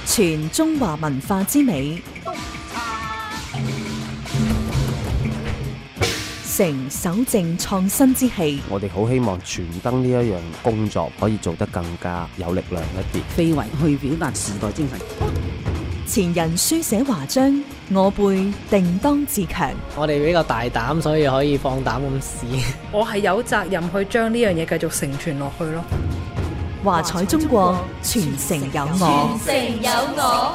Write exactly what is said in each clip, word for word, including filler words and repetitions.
傳中華文化之美，承守正創新之氣。 我哋好希望傳燈呢一樣工作可以做得更加有力量一啲， 非遺去表達時代精神。 前人書寫華章，我輩定當自強。 我哋比較大膽，所以可以放膽咁試。 我係有責任去將呢樣嘢繼續承傳落去咯。 華彩中國，傳承有我， 傳承有我。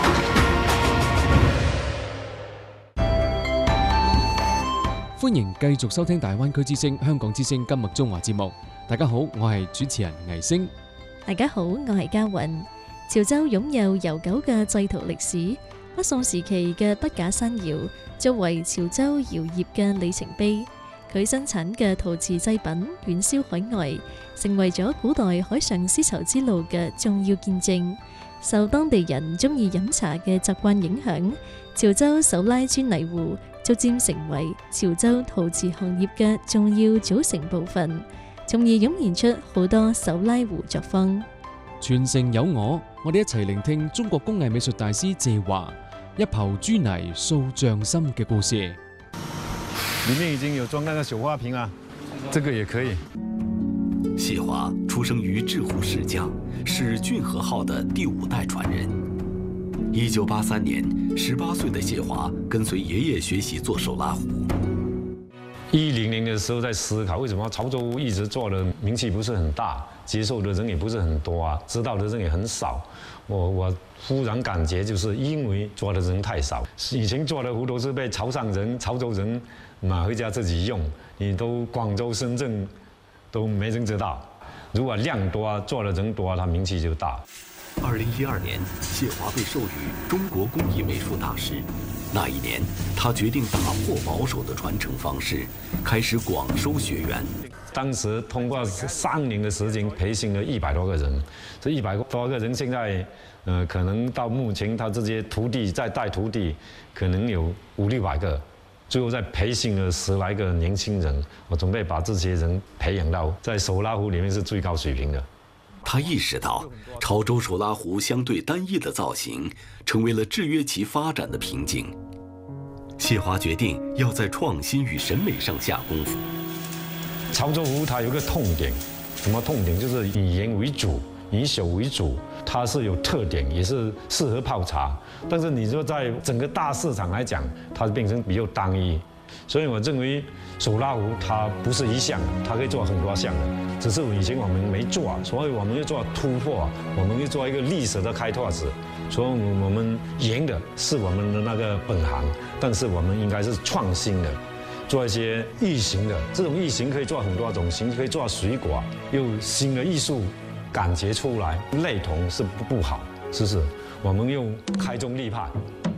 歡迎繼續收聽大灣區之聲、香港之聲今日中華節目。大家好，我係主持人倪星。 大家好，我係嘉韻。潮州擁有悠久嘅製陶歷史，北宋時期嘅筆架山窯作為潮州窯業嘅里程碑，佢生產嘅陶瓷製品遠銷海外，成為咗古代海上絲綢之路嘅重要見證。受當地人中意飲茶嘅習慣影響，潮州手拉磚泥壺逐漸成為潮州陶瓷行業嘅重要組成部分，從而湧現出好多手拉壺作風。 傳承有我，我哋一齊聆聽中國工藝美術大師謝華一抔磚泥塑匠心嘅故事。 裡面已經有裝那個繡花瓶啊，這個也可以。 謝華出生於製壺世家，是駿和號的第五代傳人。一九八三年，十八歲的謝華跟隨爺爺學習做手拉壺。 一零年的時候在思考，為什麼潮州一直做的名氣不是很大，接受的人也不是很多啊，知道的人也很少。我我忽然感覺，就是因為做的人太少。以前做的壺都是被潮汕人、潮州人買回家自己用，你都廣州、深圳都沒人知道。如果量多，做的人多，他名氣就大。 二零一二年，謝華被授予中國工藝美術大師。那一年，他決定打破保守的傳承方式，開始廣收學員。 當時通過三年的時間培訓了一百多個人，這一百多個人現在，呃，可能到目前他這些徒弟在帶徒弟，可能有五六百個。最後再培訓了十來個年輕人，我準備把這些人培養到在手拉壺裡面是最高水平的。 他意識到，潮州手拉壺相對單一的造型，成為了制約其發展的瓶頸。謝華決定要在創新與審美上下功夫。 潮州壺它有個痛點，什麼痛點？就是以顏為主，以手為主，它是有特點，也是適合泡茶。但是你說在整個大市場來講，它變成比較單一。所以我認為手拉壺它不是一項，它可以做很多項的，只是以前我們沒做，所以我們要做突破，我們要做一個歷史的開拓者。所以我們研的是我們的那個本行，但是我們應該是創新的，做一些異形的。這種異形可以做很多種形，可以做水果，有新的藝術感覺出來。類同是不不好，是不是？我們用開宗立派。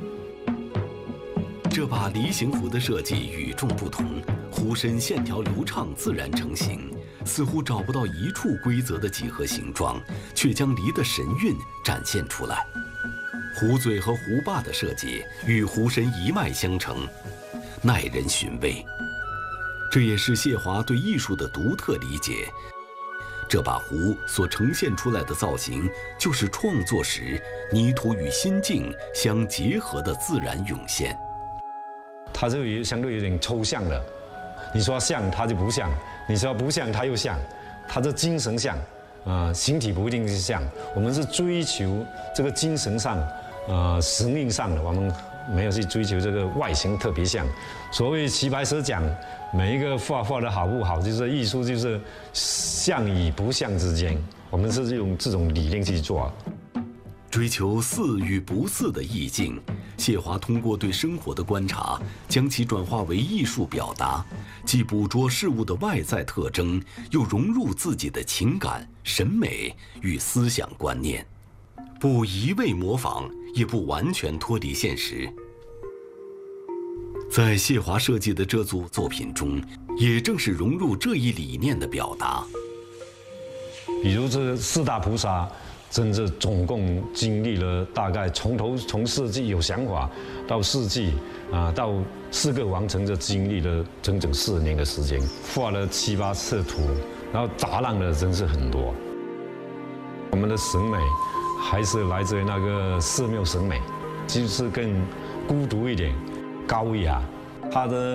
這把梨形壺的設計與眾不同，壺身線條流暢，自然成型，似乎找不到一處規則的幾何形狀，卻將梨的神韻展現出來。壺嘴和壺把的設計與壺身一脈相承，耐人尋味。這也是謝華對藝術的獨特理解。這把壺所呈現出來的造型，就是創作時泥土與心境相結合的自然湧現。 它就有相對有點抽象的，你說像它就不像，你說不像它又像，它的精神像，啊、呃，形體不一定是像。我們是追求這個精神上，啊、呃，神韻上的，我們沒有去追求這個外形特別像。所謂齊白石講，每一個畫畫的好不好，就是藝術就是像與不像之間，我們是用這種理念去做。 追求似與不似的意境，謝華通過對生活的觀察，將其轉化為藝術表達，既捕捉事物的外在特徵，又融入自己的情感、審美與思想觀念，不一味模仿，也不完全脫離現實。在謝華設計的這組作品中，也正是融入這一理念的表達。 比如這四大菩薩。真正總共經歷了大概從頭從設計有想法到設計啊，到四個完成，就經歷了整整四年的時間，畫了七八次圖，然後雜浪的真是很多。我們的審美还是来自于那个寺庙审美，就是更孤独一点、高雅。它的